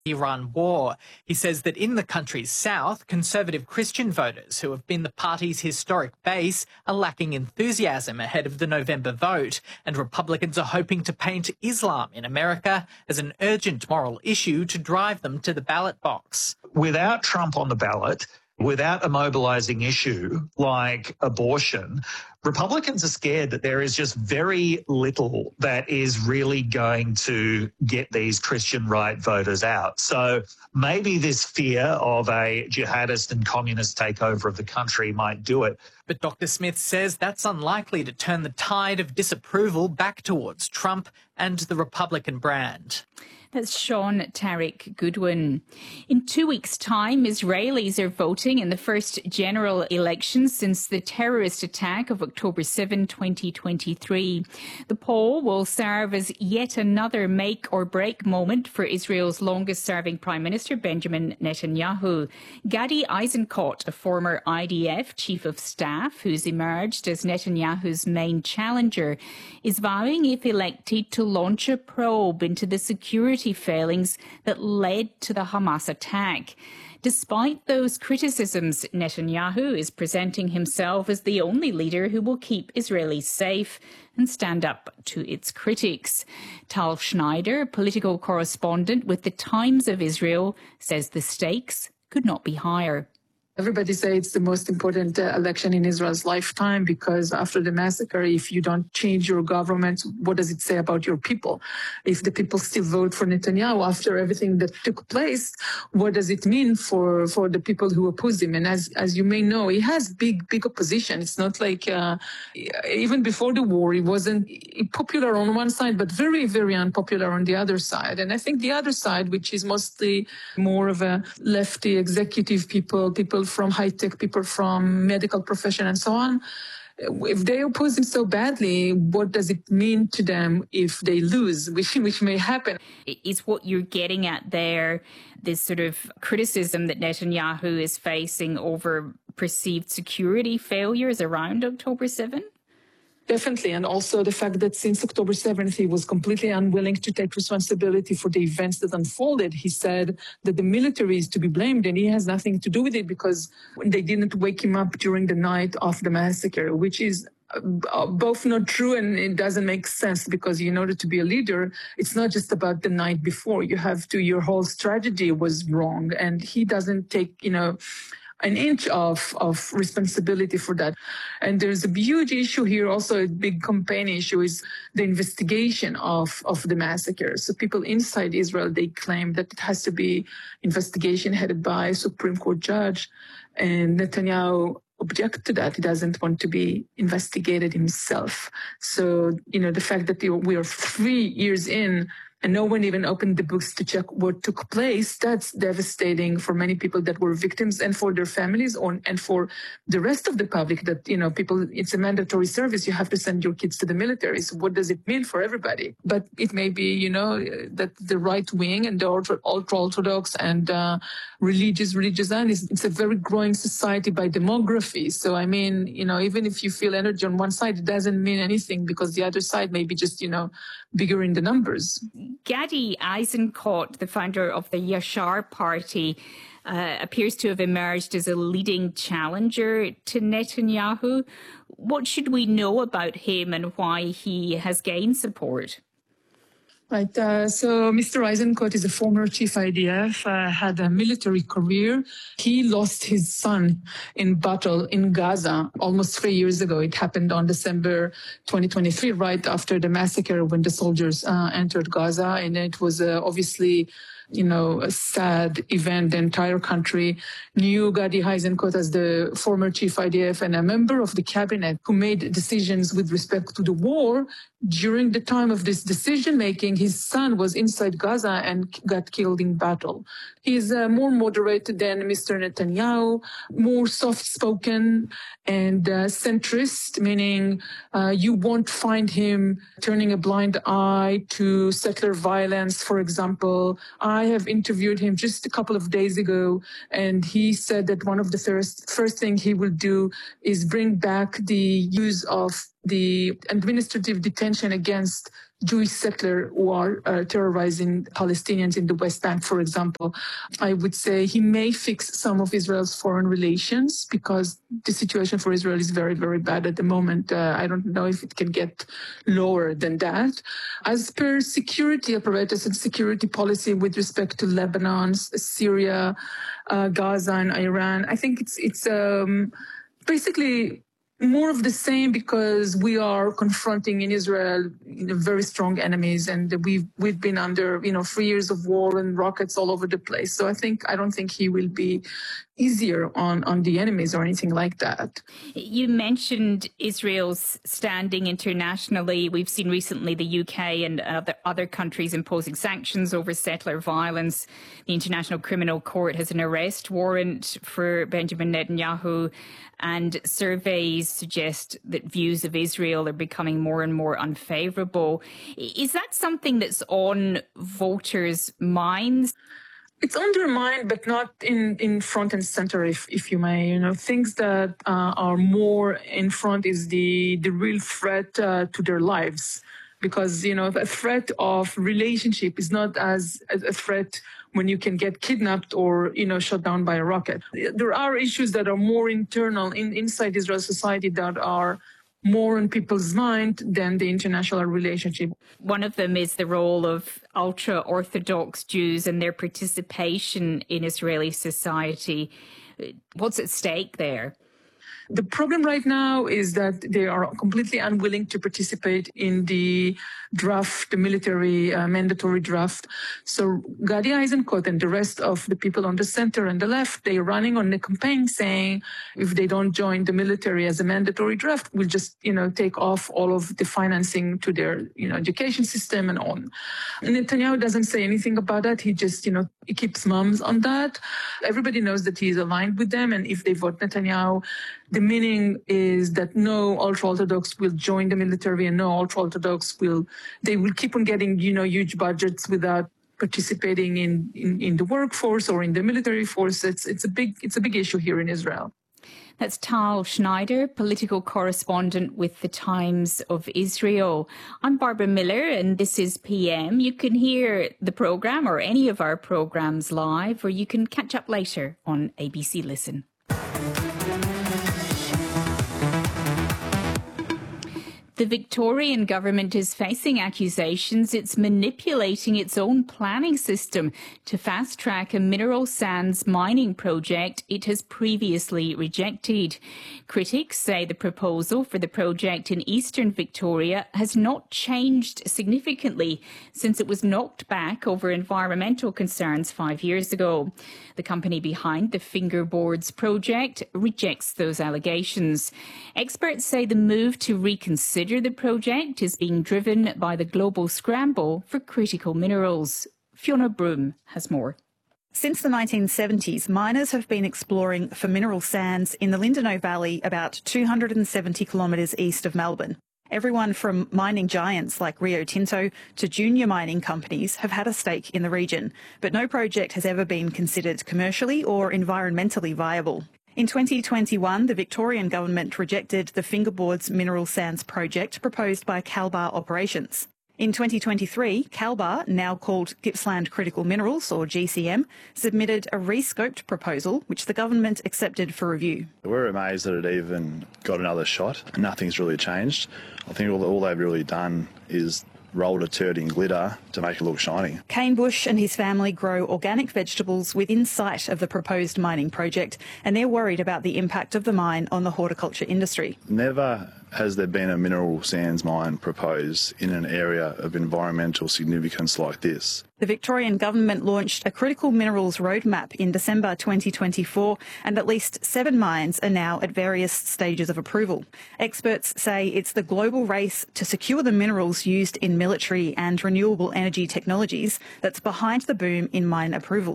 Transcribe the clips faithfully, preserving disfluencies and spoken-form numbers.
Iran war. He says that in the country's south, conservative Christian voters who have been the party's historic base are lacking enthusiasm ahead of the November vote, and Republicans are hoping to paint Islam in America as an urgent moral issue to drive them to the ballot box. Without Trump on the ballot, without a mobilising issue like abortion, Republicans are scared that there is just very little that is really going to get these Christian right voters out. So maybe this fear of a jihadist and communist takeover of the country might do it. But Doctor Smith says that's unlikely to turn the tide of disapproval back towards Trump and the Republican brand. That's Sean Tariq Goodwin. In two weeks' time, Israelis are voting in the first general election since the terrorist attack of October seventh, twenty twenty-three. The poll will serve as yet another make or break moment for Israel's longest-serving Prime Minister, Benjamin Netanyahu. Gadi Eisenkot, a former I D F chief of staff who's emerged as Netanyahu's main challenger, is vowing, if elected, to launch a probe into the security failings that led to the Hamas attack. Despite those criticisms, Netanyahu is presenting himself as the only leader who will keep Israelis safe and stand up to its critics. Tal Schneider, political correspondent with the Times of Israel, says the stakes could not be higher. Everybody say it's the most important uh, election in Israel's lifetime because after the massacre, if you don't change your government, what does it say about your people? If the people still vote for Netanyahu after everything that took place, what does it mean for, for the people who oppose him? And as as you may know, he has big, big opposition. It's not like uh, even before the war, he wasn't popular on one side, but very, very unpopular on the other side. And I think the other side, which is mostly more of a lefty executive people, people from high-tech, people from medical profession and so on, if they oppose him so badly, what does it mean to them if they lose, which, which may happen? Is what you're getting at there this sort of criticism that Netanyahu is facing over perceived security failures around October seventh? Definitely. And also the fact that since October seventh, he was completely unwilling to take responsibility for the events that unfolded. He said that the military is to be blamed and he has nothing to do with it because they didn't wake him up during the night of the massacre, which is uh, both not true and it doesn't make sense because in order to be a leader, it's not just about the night before. You have to, your whole strategy was wrong. And he doesn't take, you know, an inch of, of responsibility for that. And there's a huge issue here, also a big campaign issue, is the investigation of, of the massacre. So people inside Israel, they claim that it has to be investigation headed by a Supreme Court judge. And Netanyahu object to that. He doesn't want to be investigated himself. So, you know, the fact that we are three years in and no one even opened the books to check what took place, that's devastating for many people that were victims and for their families or, and for the rest of the public that, you know, people, it's a mandatory service. You have to send your kids to the military. So what does it mean for everybody? But it may be, you know, that the right wing and the ultra-Orthodox and uh, religious, religious Zionists, it's a very growing society by demography. So, I mean, you know, even if you feel energy on one side, it doesn't mean anything because the other side may be just, you know, bigger in the numbers. Gadi Eisenkot, the founder of the Yashar Party, uh, appears to have emerged as a leading challenger to Netanyahu. What should we know about him and why he has gained support? Right. Uh, so Mister Eisenkot is a former chief I D F, uh, had a military career. He lost his son in battle in Gaza almost three years ago. It happened on December twenty twenty-three, right after the massacre when the soldiers uh, entered Gaza. And it was uh, obviously, you know, a sad event. The entire country knew Gadi Eisenkot as the former chief I D F and a member of the cabinet who made decisions with respect to the war. During the time of this decision-making, his son was inside Gaza and got killed in battle. He's uh, more moderate than Mister Netanyahu, more soft-spoken and uh, centrist, meaning uh, you won't find him turning a blind eye to settler violence, for example. I have interviewed him just a couple of days ago, and he said that one of the first, first thing he will do is bring back the use of the administrative detention against Jewish settlers who are uh, terrorizing Palestinians in the West Bank, for example. I would say he may fix some of Israel's foreign relations because the situation for Israel is very, very bad at the moment. Uh, I don't know if it can get lower than that. As per security apparatus and security policy with respect to Lebanon, Syria, uh, Gaza, and Iran, I think it's it's um, basically more of the same because we are confronting in Israel, you know, very strong enemies, and we've we've been under, you know, three years of war and rockets all over the place. So I think I don't think he will be easier on, on the enemies or anything like that. You mentioned Israel's standing internationally. We've seen recently the U K and other, other countries imposing sanctions over settler violence. The International Criminal Court has an arrest warrant for Benjamin Netanyahu, and surveys suggest that views of Israel are becoming more and more unfavourable. Is that something that's on voters' minds? It's undermined, but not in, in front and center, if, if you may. You know, things that uh, are more in front is the, the real threat uh, to their lives. Because, you know, the threat of relationship is not as a threat when you can get kidnapped or, you know, shot down by a rocket. There are issues that are more internal in, inside Israel society that are more on people's mind than the international relationship. One of them is the role of ultra-Orthodox Jews and their participation in Israeli society. What's at stake there? The problem right now is that they are completely unwilling to participate in the draft, the military uh, mandatory draft. So Gadi Eisenkot and the rest of the people on the center and the left, they're running on the campaign saying if they don't join the military as a mandatory draft, we'll just, you know, take off all of the financing to their, you know, education system and on. And Netanyahu doesn't say anything about that. He just, you know, he keeps mum on that. Everybody knows that he's aligned with them. And if they vote Netanyahu, the meaning is that no ultra-Orthodox will join the military and no ultra-Orthodox will, they will keep on getting, you know, huge budgets without participating in, in, in the workforce or in the military force. It's, it's a big, it's a big issue here in Israel. That's Tal Schneider, political correspondent with the Times of Israel. I'm Barbara Miller and this is P M. You can hear the programme or any of our programmes live, or you can catch up later on A B C Listen. The Victorian government is facing accusations it's manipulating its own planning system to fast-track a mineral sands mining project it has previously rejected. Critics say the proposal for the project in eastern Victoria has not changed significantly since it was knocked back over environmental concerns five years ago. The company behind the Fingerboards project rejects those allegations. Experts say the move to reconsider the project is being driven by the global scramble for critical minerals. Fiona Broom has more. Since the nineteen seventies, miners have been exploring for mineral sands in the Lindenow Valley about two hundred seventy kilometres east of Melbourne. Everyone from mining giants like Rio Tinto to junior mining companies have had a stake in the region, but no project has ever been considered commercially or environmentally viable. In twenty twenty-one, the Victorian government rejected the Fingerboards mineral sands project proposed by Kalbar Operations. In twenty twenty-three, Kalbar, now called Gippsland Critical Minerals, or G C M, submitted a rescoped proposal which the government accepted for review. We're amazed that it even got another shot. Nothing's really changed. I think all, all they've really done is rolled a turd in glitter to make it look shiny. Kane Bush and his family grow organic vegetables within sight of the proposed mining project, and they're worried about the impact of the mine on the horticulture industry. Never has there been a mineral sands mine proposed in an area of environmental significance like this. The Victorian government launched a critical minerals roadmap in December twenty twenty-four, and at least seven mines are now at various stages of approval. Experts say it's the global race to secure the minerals used in military and renewable energy technologies that's behind the boom in mine approvals.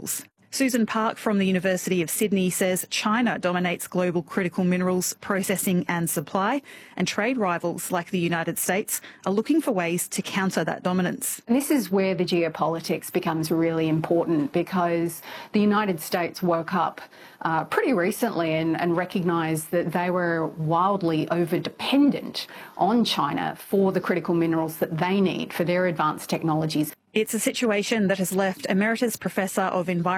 Susan Park from the University of Sydney says China dominates global critical minerals processing and supply, and trade rivals like the United States are looking for ways to counter that dominance. And this is where the geopolitics becomes really important, because the United States woke up uh, pretty recently and, and recognised that they were wildly over-dependent on China for the critical minerals that they need for their advanced technologies. It's a situation that has left Emeritus Professor of Environment